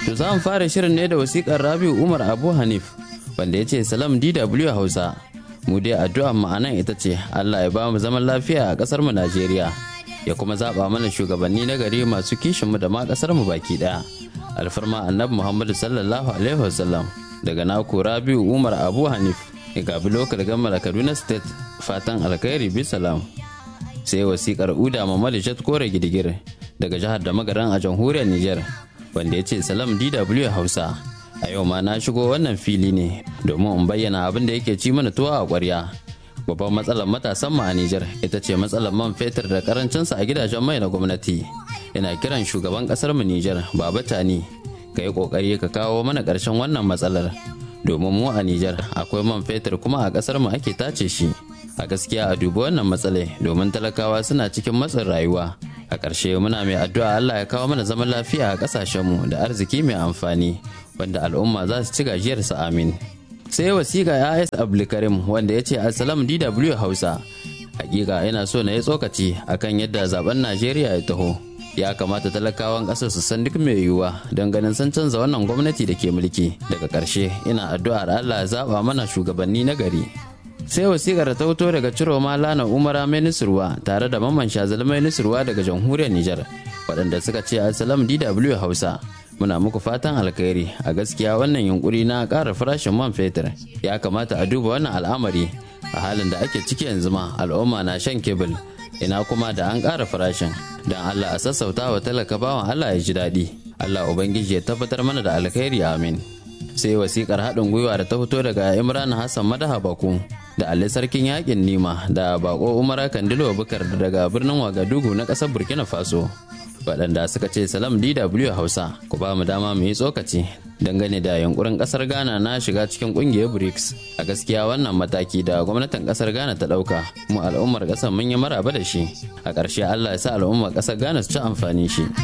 To za mu fara shirin ne da wasikar Rabiu Umar Abu Hanif wanda ya ce salam DW Hausa. Mu dai addu'ar mu anan ita ce Allah ya ba mu zaman lafiya a kasar mu Najeriya ya kuma zaba mana shugabanni na gari masu kishin mu da ma kasar mu baki daya. Alfarma Annabi Muhammad sallallahu alaihi wasallam. Daga naku Rabiu Umar Abu Hanif ga lokal gamar Kaduna State, fatan alkhairi bi salam. Sai wasikar Uda Mamadu Jat Kore Gidigir daga jihar da Magaran a jamhuriyar Niger wanda ya ce salam DW Hausa. A yau ma na shigo wannan fili ne domin in bayyana abin da yake ci mana tuwa a ƙwarya. Babban matsalar matasan mu a Niger ita ce matsalar man fetur da karancinsa a gidajen mai na gwamnati. Ina kiran shugaban kasar mu Niger Baba Tani ka yi kokari ka kawo mana ƙarshen wannan matsalar domin mu a Niger akwai man fetur kuma a kasar mu ake tace shi. A gaskiya a dubi wannan matsalai domin talakawa suna cikin matsin rayuwa. A ƙarshe muna mai addu'a Allah ya kawo mana zaman lafiya a ƙasashenmu da arziki mai amfani wanda al'umma za su ci gajiyarsa amin. Sai wasiƙa AS Abdulkarim wanda ya ce Assalam DW Hausa. Hakika yana so na yi tsokaci akan yadda zaben Najeriya ya taho. Ya kamata talakawan ƙasar su san duk mai yiwuwa don ganin sun canza wannan gwamnati da ke mulki. Daga ƙarshe ina addu'ar Allah ya zaɓa mana shugabanni na gari. Sai wasiƙar ta fito daga Ciroma Lana Umara Menisurwa tare da Mamman Shazali Menisurwa daga jamhuriyar Nijar waɗanda suka ce Assalam DW Hausa. Muna muku fatan alkhairi. A gaskiya wannan yunkuri na ƙara farashin man fetur ya kamata a duba wannan al'amari a halin da ake ciki yanzu ma al'umma na shan kebil ina kuma da an ƙara farashin don Allah a sassauta wa talaka bawan Allah ya ji daɗi. Allah Ubangiji ya tabbatar mana da alkhairi amin. Sai wasiƙar haɗin gwiwa da ta fito daga Imran Hassan Madaha Baku da Ali Sarkin Yaƙin Nima da Bako Umara Kandilo Bukar daga birnin Wagadugu na ƙasar Burkina Faso. Waɗanda suka ce salam DW Hausa ku ba mu dama mu yi tsokaci dangane da yunkurin ƙasar Ghana na shiga cikin ƙungiyar BRICS. A gaskiya wannan mataki da gwamnatin ƙasar Ghana ta ɗauka mu al'ummar ƙasar mun yi maraba da shi. A ƙarshe Allah ya sa al'ummar ƙasar Ghana su ci amfani shi.